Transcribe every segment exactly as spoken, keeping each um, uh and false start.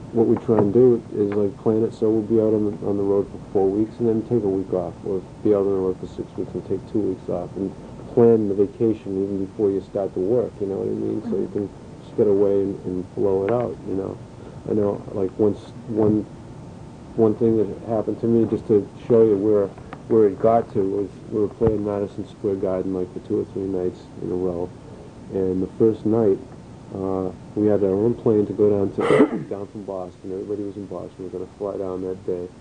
what we try and do is like plan it so we'll be out on the, on the road for four weeks and then take a week off, or be out on the road for six weeks and take two weeks off, and plan the vacation even before you start to work, you know what I mean? So you can just get away and, and blow it out, you know. I know, like, once, one, one thing that happened to me, just to show you where, where it got to, was we were playing Madison Square Garden, like, for two or three nights in a row, and the first night, Uh, we had our own plane to go down to down from Boston. Everybody was in Boston. We were going to fly down that day.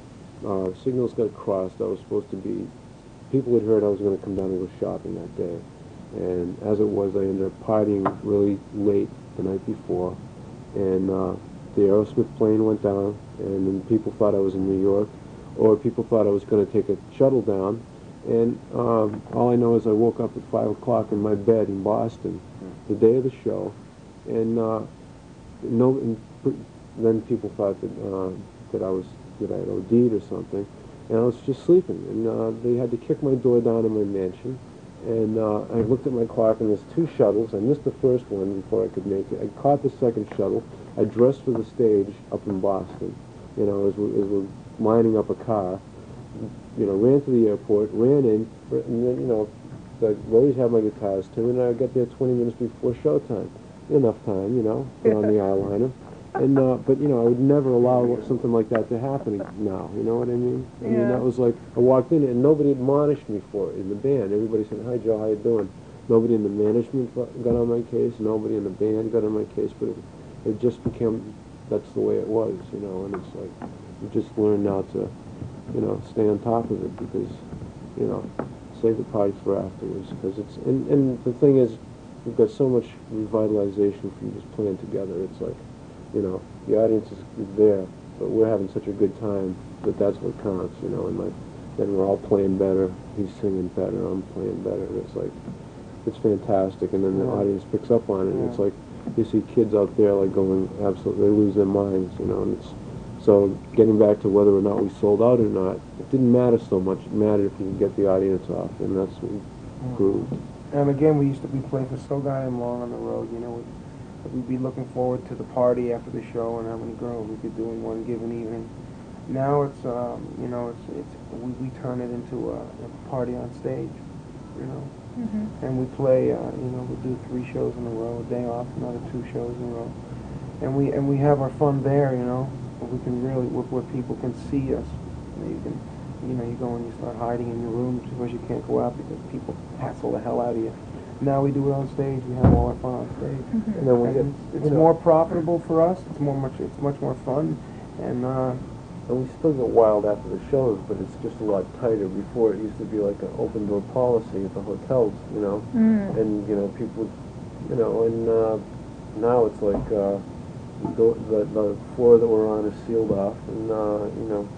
Uh, signals got crossed. I was supposed to be. People had heard I was going to come down and go shopping that day, and as it was, I ended up partying really late the night before, and uh, the Aerosmith plane went down, and then people thought I was in New York, or people thought I was going to take a shuttle down. And um, all I know is I woke up at five o'clock in my bed in Boston, the day of the show. And uh, no, and then people thought that uh, that I was that I had O D'd or something, and I was just sleeping. And uh, they had to kick my door down in my mansion. And uh, I looked at my clock, and there's two shuttles. I missed the first one before I could make it. I caught the second shuttle. I dressed for the stage up in Boston. You know, as, we, as we're lining up a car. You know, ran to the airport, ran in, and then, you know, I always have my guitars too, and I got there twenty minutes before showtime. Enough time, you know, put on the eyeliner. And, uh, but, you know, I would never allow something like that to happen now, you know what I mean? I mean, Yeah. that was like, I walked in and nobody admonished me for it in the band. Everybody said, "Hi, Joe, how you doing?" Nobody in the management got on my case, nobody in the band got on my case, but it, it just became, that's the way it was, you know, and it's like, you just learn now to, you know, stay on top of it, because, you know, save the party for afterwards, because it's, and, and the thing is, we've got so much revitalization from just playing together. It's like, you know, the audience is there, but we're having such a good time that that's what counts, you know, and like, then we're all playing better, he's singing better, I'm playing better, it's like, it's fantastic, and then the Yeah. audience picks up on it, and Yeah. it's like, you see kids out there, like, going, absolutely, they lose their minds, you know, and it's, so getting back to whether or not we sold out or not, it didn't matter so much. It mattered if we could get the audience off, and that's what we proved. And again, we used to be playing for so goddamn long on the road, you know, we'd, we'd be looking forward to the party after the show and how many girls we could do in one given evening. Now it's, um, you know, it's, it's we, we turn it into a, a party on stage, you know. Mm-hmm. And we play, uh, you know, we do three shows in a row, a day off, another two shows in a row. And we, and we have our fun there, you know. Where we can really, where, where people can see us. You know, you can, you know, you go and you start hiding in your room because you can't go out because people hassle the hell out of you. Now we do it on stage. We have all our fun on stage, Mm-hmm. And then we and get, it's, it's you know, more profitable for us. It's more much. It's much more fun, and uh, and we still get wild after the shows, but it's just a lot tighter. Before, it used to be like an open door policy at the hotels, you know, Mm. and, you know, people, you know, and uh, now it's like, uh, the, the, the floor that we're on is sealed off, and, uh, you know,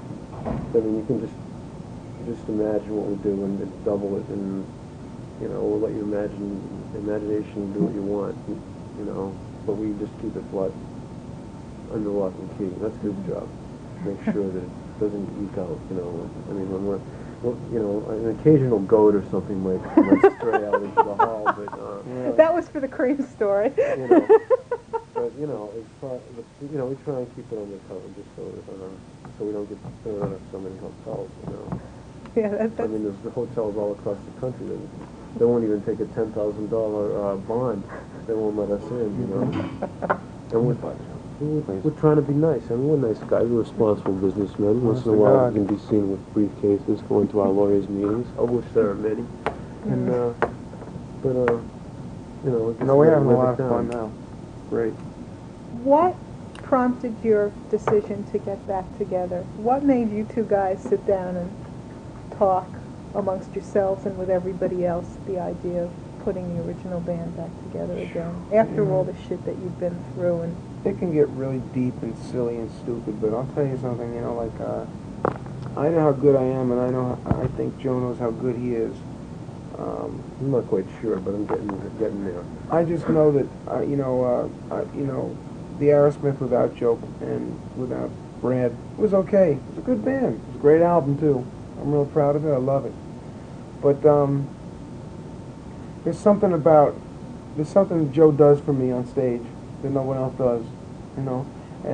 I mean, you can just, just imagine what we do and just double it, and, you know, we'll let your imagine, imagination do what you want, you know, but we just keep it flat under lock and key. That's his job. Make sure that it doesn't leak out, you know. I mean, when we're, well, you know, an occasional goat or something might, might stray out into the hall, but, uh, yeah. That was for the cream story. you know, but, you know, as far, but, you know, we try and keep it under cover just so, uh, so we don't get thrown out of so many hotels, you know. Yeah, that, I that's, mean, there's the hotels all across the country that they won't even take a ten thousand dollar uh, bond. They won't let us in, you know. And we're, we're, we're trying to be nice. I mean, we're nice guys. We're responsible businessmen. Once in a Honest to while, God. we can be seen with briefcases going to our lawyers' meetings, of which there are many. And, uh, but, uh, you know, we just no, we're gotta having a live lot it of fun down. now. Great. what prompted your decision to get back together? What made you two guys sit down and talk amongst yourselves and with everybody else, the idea of putting the original band back together again, after all the shit that you've been through? And It can get really deep and silly and stupid, but I'll tell you something, you know, like, uh, I know how good I am, and I know, how, I think Joe knows how good he is. Um, I'm not quite sure, but I'm getting getting there. I just know that, uh, you know, uh, uh, you know, the Aerosmith without Joe and without Brad was okay. It was a good band. It was a great album, too. I'm real proud of it. I love it. But, um, there's something about, there's something Joe does for me on stage that no one else does, you know?